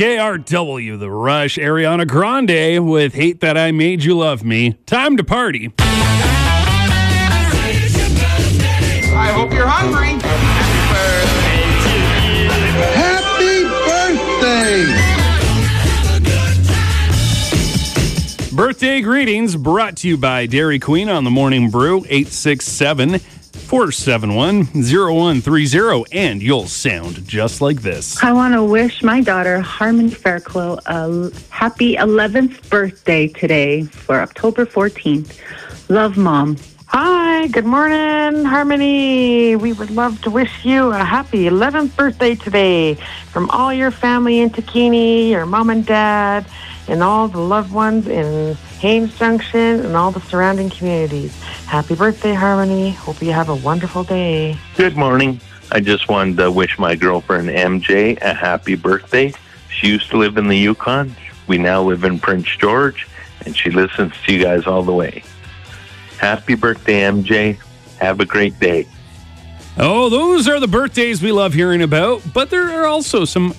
KRW, The Rush, Ariana Grande with Hate That I Made You Love Me. Time to party. I hope you're hungry. Happy birthday! Birthday greetings brought to you by Dairy Queen on the Morning Brew, 867-471-0130, and you'll sound just like this. I want to wish my daughter, Harmony Fairclough, a happy 11th birthday today for October 14th. Love, Mom. Hi, good morning, Harmony. We would love to wish you a happy 11th birthday today from all your family in Takini, your mom and dad, and all the loved ones in Haines Junction and all the surrounding communities. Happy birthday, Harmony. Hope you have a wonderful day. Good morning. I just wanted to wish my girlfriend MJ a happy birthday. She used to live in the Yukon. We now live in Prince George, and she listens to you guys all the way. Happy birthday, MJ. Have a great day. Oh, those are the birthdays we love hearing about, but there are also some